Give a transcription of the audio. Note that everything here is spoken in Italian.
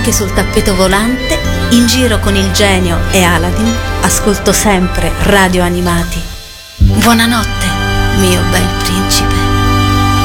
anche sul tappeto volante, in giro con il genio e Aladdin, ascolto sempre Radio Animati. Buonanotte, mio bel